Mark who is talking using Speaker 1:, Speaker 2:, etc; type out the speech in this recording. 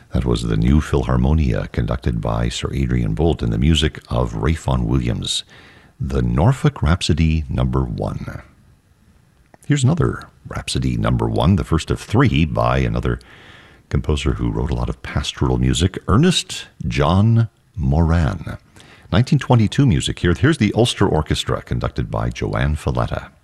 Speaker 1: That was the New Philharmonia, conducted by Sir Adrian Boult, and the music of Ralph Vaughan Williams, the Norfolk Rhapsody No. 1. Here's another Rhapsody No. 1, the first of three by another composer who wrote a lot of pastoral music, Ernest John Moran. 1922 music here. Here's the Ulster Orchestra, conducted by Joanne Falletta.